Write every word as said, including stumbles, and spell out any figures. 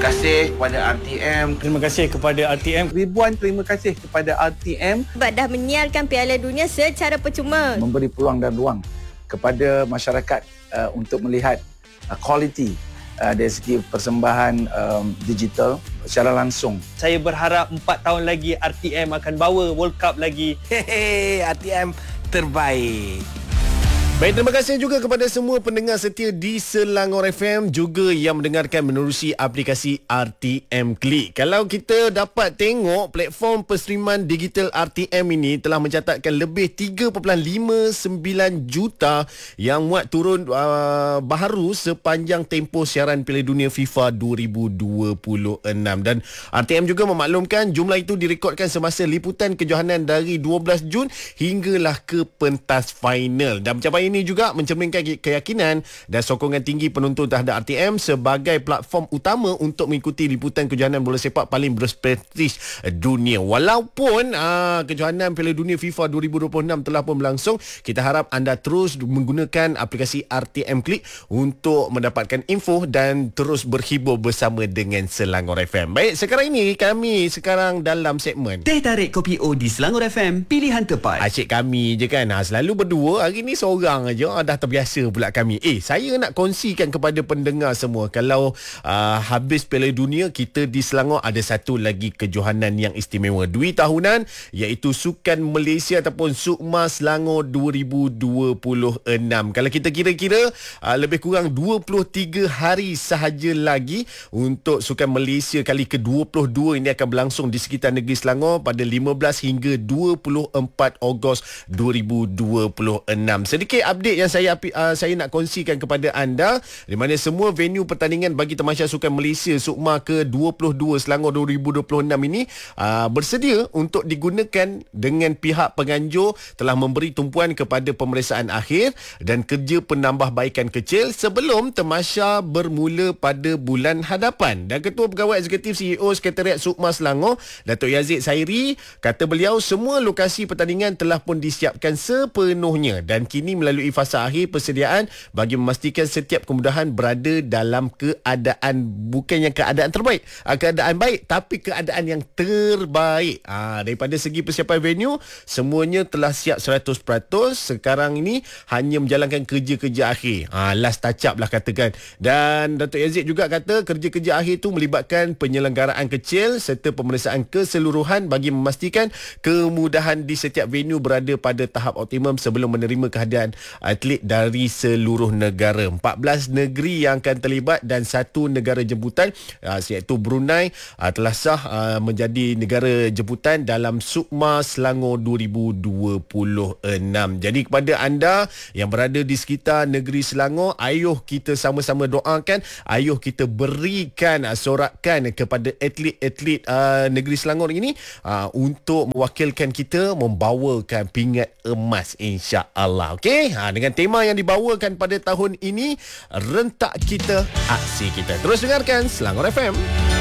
kasih kepada R T M. Terima kasih kepada R T M. Ribuan terima kasih kepada R T M sebab dah menyiarkan Piala Dunia secara percuma. Memberi peluang dan ruang kepada masyarakat uh, untuk melihat uh, quality uh, dari segi persembahan um, digital secara langsung. Saya berharap empat tahun lagi R T M akan bawa World Cup lagi. Hehehe, R T M terbaik. Baik, terima kasih juga kepada semua pendengar setia di Selangor F M juga yang mendengarkan menerusi aplikasi R T M Klik. Kalau kita dapat tengok platform penstreaman digital R T M ini telah mencatatkan lebih tiga perpuluhan lima sembilan juta yang muat turun uh, baharu sepanjang tempoh siaran Piala Dunia FIFA dua ribu dua puluh enam, dan R T M juga memaklumkan jumlah itu direkodkan semasa liputan kejohanan dari dua belas Jun hinggalah ke pentas final, dan pencapaian ini juga mencerminkan keyakinan dan sokongan tinggi penonton terhadap R T M sebagai platform utama untuk mengikuti liputan kejohanan bola sepak paling berprestij dunia. Walaupun aa, kejohanan Piala Dunia FIFA dua ribu dua puluh enam telah pun berlangsung, kita harap anda terus menggunakan aplikasi R T M Klik untuk mendapatkan info dan terus berhibur bersama dengan Selangor F M. Baik, sekarang ini kami sekarang dalam segmen Teh Tarik Kopi O di Selangor F M, pilihan tepat. Asyik kami je kan, ha, selalu berdua. Hari ni seorang aja, ah, dah terbiasa pula kami. Eh, saya nak kongsikan kepada pendengar semua, kalau uh, habis Piala Dunia, kita di Selangor ada satu lagi kejohanan yang istimewa dua tahunan, iaitu Sukan Malaysia ataupun Sukma Selangor dua ribu dua puluh enam. Kalau kita kira-kira, uh, lebih kurang dua puluh tiga hari sahaja lagi untuk Sukan Malaysia kali ke dua puluh dua ini akan berlangsung di sekitar negeri Selangor pada lima belas hingga dua puluh empat Ogos dua ribu dua puluh enam. Sedikit update yang saya uh, saya nak kongsikan kepada anda, di mana semua venue pertandingan bagi Tamasya Sukan Malaysia Sukma ke dua puluh dua Selangor dua ribu dua puluh enam ini uh, bersedia untuk digunakan dengan pihak penganjur telah memberi tumpuan kepada pemeriksaan akhir dan kerja penambahbaikan kecil sebelum tamasya bermula pada bulan hadapan. Dan Ketua Pegawai Eksekutif C E O Sekretariat Sukma Selangor, Datuk Yazid Sairi, kata beliau semua lokasi pertandingan telah pun disiapkan sepenuhnya dan kini melalui fasa akhir persediaan bagi memastikan setiap kemudahan berada dalam keadaan, bukannya keadaan terbaik, keadaan baik, tapi keadaan yang terbaik. Ha, daripada segi persiapan venue, semuanya telah siap seratus peratus. Sekarang ini hanya menjalankan kerja-kerja akhir. Ha, last touch up lah katakan. Dan Datuk Yazid juga kata kerja-kerja akhir itu melibatkan penyelenggaraan kecil serta pemeriksaan keseluruhan bagi memastikan kemudahan di setiap venue berada pada tahap optimum sebelum menerima kehadiran atlet dari seluruh negara. empat belas negeri yang akan terlibat dan satu negara jemputan, iaitu Brunei, telah sah menjadi negara jemputan dalam Sukma Selangor dua ribu dua puluh enam. Jadi kepada anda yang berada di sekitar negeri Selangor, ayuh kita sama-sama doakan, ayuh kita berikan sorakan kepada atlet-atlet uh, negeri Selangor ini uh, untuk mewakilkan kita membawakan pingat emas, insya-Allah. Okey, ha, dengan tema yang dibawakan pada tahun ini, rentak kita, aksi kita. Terus dengarkan Selangor F M.